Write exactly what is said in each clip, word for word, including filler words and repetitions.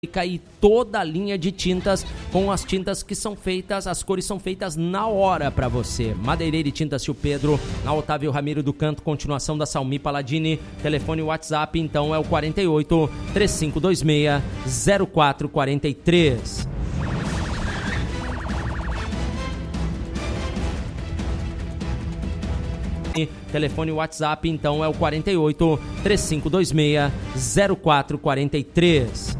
e toda a linha de tintas com as tintas que são feitas, as cores são feitas na hora para você. Madeireira e Tintas Tio Pedro, na Otávio Ramiro do Canto, continuação da Salmi Paladini. Telefone WhatsApp então é o quarenta e oito, três cinco dois seis, zero quatro quatro três. Telefone WhatsApp então é o quarenta e oito, três cinco dois seis, zero quatro quatro três.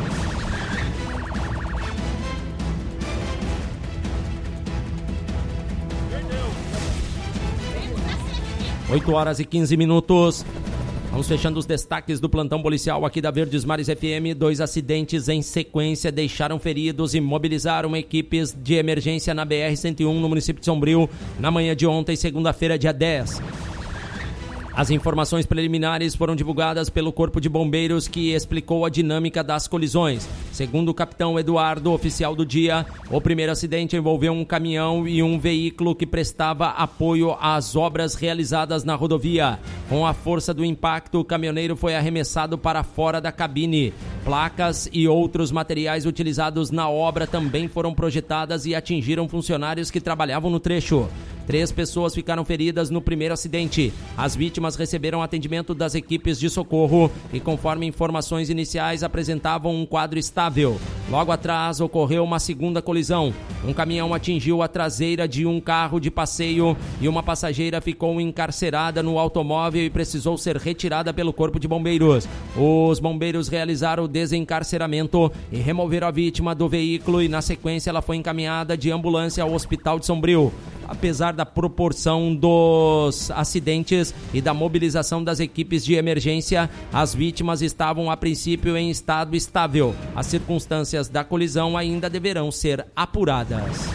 oito horas e quinze minutos. Vamos fechando os destaques do plantão policial aqui da Verdes Mares F M. Dois acidentes em sequência deixaram feridos e mobilizaram equipes de emergência na B R cento e um no município de Sombrio na manhã de ontem, segunda-feira, dia dez. As informações preliminares foram divulgadas pelo Corpo de Bombeiros, que explicou a dinâmica das colisões. Segundo o capitão Eduardo, oficial do dia, o primeiro acidente envolveu um caminhão e um veículo que prestava apoio às obras realizadas na rodovia. Com a força do impacto, o caminhoneiro foi arremessado para fora da cabine. Placas e outros materiais utilizados na obra também foram projetadas e atingiram funcionários que trabalhavam no trecho. Três pessoas ficaram feridas no primeiro acidente. As vítimas receberam atendimento das equipes de socorro e, conforme informações iniciais, apresentavam um quadro estável. Logo atrás, ocorreu uma segunda colisão. Um caminhão atingiu a traseira de um carro de passeio e uma passageira ficou encarcerada no automóvel e precisou ser retirada pelo Corpo de Bombeiros. Os bombeiros realizaram o desencarceramento e removeram a vítima do veículo e, na sequência, ela foi encaminhada de ambulância ao Hospital de Sombrio. Apesar da proporção dos acidentes e da mobilização das equipes de emergência, as vítimas estavam a princípio em estado estável. As circunstâncias da colisão ainda deverão ser apuradas.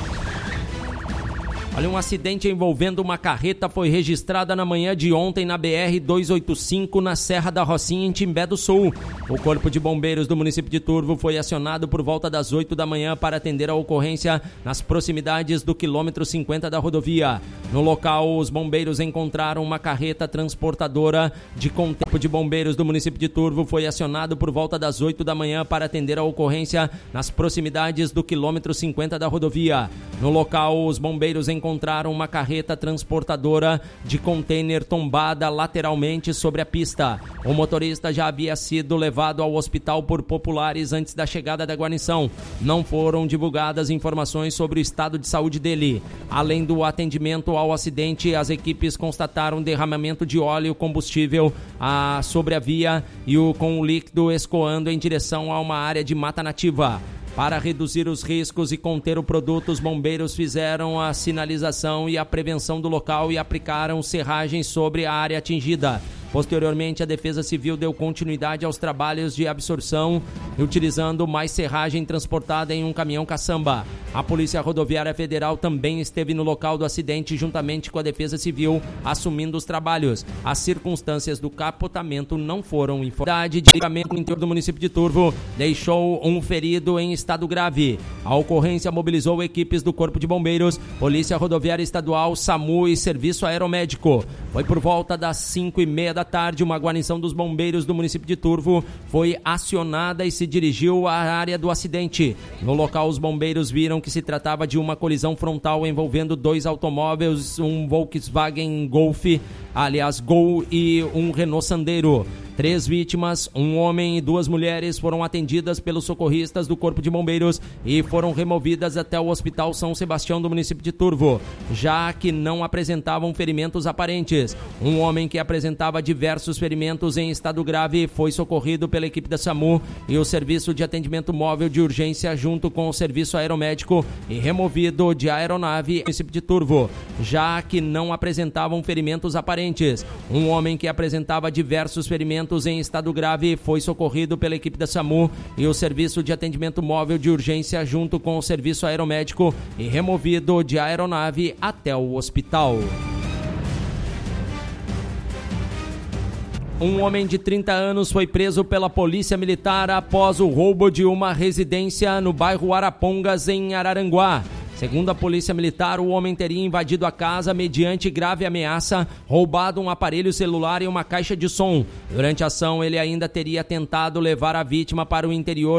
Olha, um acidente envolvendo uma carreta foi registrado na manhã de ontem na B R duzentos e oitenta e cinco, na Serra da Rocinha, em Timbé do Sul. O Corpo de Bombeiros do município de Turvo foi acionado por volta das oito da manhã para atender a ocorrência nas proximidades do quilômetro cinquenta da rodovia. No local, os bombeiros encontraram uma carreta transportadora de contêiner. O Corpo de Bombeiros do município de Turvo foi acionado por volta das oito da manhã para atender a ocorrência nas proximidades do quilômetro cinquenta da rodovia. No local, os bombeiros encontraram encontraram uma carreta transportadora de contêiner tombada lateralmente sobre a pista. O motorista já havia sido levado ao hospital por populares antes da chegada da guarnição. Não foram divulgadas informações sobre o estado de saúde dele. Além do atendimento ao acidente, as equipes constataram derramamento de óleo combustível a, sobre a via e o, com o líquido escoando em direção a uma área de mata nativa. Para reduzir os riscos e conter o produto, os bombeiros fizeram a sinalização e a prevenção do local e aplicaram serragens sobre a área atingida. Posteriormente, a Defesa Civil deu continuidade aos trabalhos de absorção, utilizando mais serragem transportada em um caminhão caçamba. A Polícia Rodoviária Federal também esteve no local do acidente, juntamente com a Defesa Civil, assumindo os trabalhos. As circunstâncias do capotamento não foram informadas. De ligamento no interior do município de Turvo deixou um ferido em estado grave. A ocorrência mobilizou equipes do Corpo de Bombeiros, Polícia Rodoviária Estadual, SAMU e Serviço Aeromédico. Foi por volta das cinco e meia da tarde, uma guarnição dos bombeiros do município de Turvo foi acionada e se dirigiu à área do acidente. No local, os bombeiros viram que se tratava de uma colisão frontal envolvendo dois automóveis, um Volkswagen Golf, aliás, Gol e um Renault Sandero. Três vítimas, um homem e duas mulheres, foram atendidas pelos socorristas do Corpo de Bombeiros e foram removidas até o Hospital São Sebastião do município de Turvo, já que não apresentavam ferimentos aparentes. Um homem que apresentava diversos ferimentos em estado grave foi socorrido pela equipe da SAMU e o Serviço de Atendimento Móvel de Urgência junto com o Serviço Aeromédico e removido de aeronave no município de Turvo, já que não apresentavam ferimentos aparentes. Um homem que apresentava diversos ferimentos em estado grave foi socorrido pela equipe da SAMU e o Serviço de Atendimento Móvel de Urgência junto com o Serviço Aeromédico e removido de aeronave até o hospital. Um homem de trinta anos foi preso pela Polícia Militar após o roubo de uma residência no bairro Arapongas, em Araranguá. Segundo a Polícia Militar, o homem teria invadido a casa mediante grave ameaça, roubado um aparelho celular e uma caixa de som. Durante a ação, ele ainda teria tentado levar a vítima para o interior